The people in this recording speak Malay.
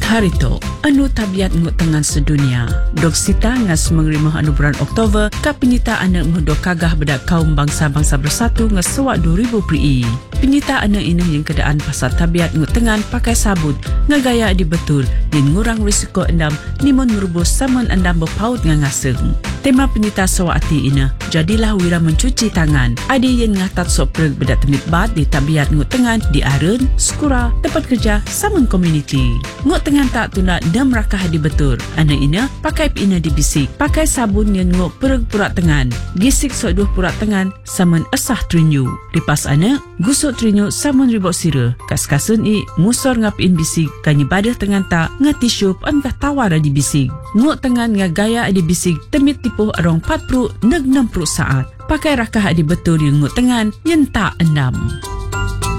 Harito, anu tabiat ngut tengan sedunia. Dok sita ngas mengerimah anu bulan Oktober, kapenyita anak ngudok kagah bedak kaum bangsa-bangsa bersatu ngesewak 2000 pri. Penyita anak ini yang kedaan pasal tabiat ngut tengan pakai sabun, ngagaya di betul, dan ngurang risiko endam, nimun merubus saman endam berpaut ngangaseng. Tema penyita sewak hati ini, jadilah wira mencuci tangan. Ada yang ngatat sopreg bedak temit bat di tabiat ngut tengan, di Arun, Skura, tempat kerja, saman community. Ngut tengan tak tuna dem rakah di betul. Anak ini pakai pina di bisik, pakai sabun yang ngut pereg purak tengan. Gisik sok duh purak tengan, saman asah trinyu. Lipas anak, gusuk trinyu saman ribok sira. Kas-kasun i, musor ngapin bisik, kanyi badah tengan tak, ngati syup, angkah tawar di bisik. Ngut tengan ngagaya di bisik, temit tipuh arong 40 neg 60 saat. Pakai rakah di betul yang ngut tengan, yang tak endam.